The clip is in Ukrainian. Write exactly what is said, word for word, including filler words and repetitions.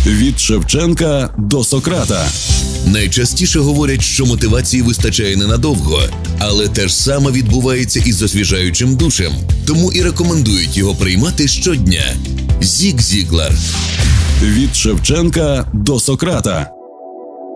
Від Шевченка до Сократа. Найчастіше говорять, що мотивації вистачає ненадовго, але те ж саме відбувається із освіжаючим душем, тому і рекомендують його приймати щодня. Зіг Зіглар. Від Шевченка до Сократа.